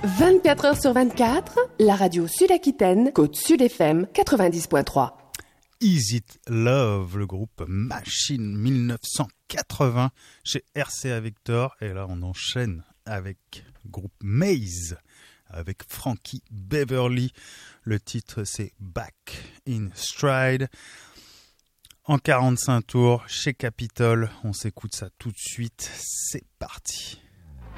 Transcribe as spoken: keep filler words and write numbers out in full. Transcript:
vingt-quatre heures sur vingt-quatre, la radio Sud-Aquitaine, Côte Sud F M quatre-vingt-dix point trois. Is It Love, le groupe Machine mille neuf cent quatre-vingts chez R C A Victor. Et là, on enchaîne avec le groupe Maze, avec Frankie Beverly. Le titre, c'est Back in Stride. En quarante-cinq tours, chez Capitol. On s'écoute ça tout de suite. C'est parti.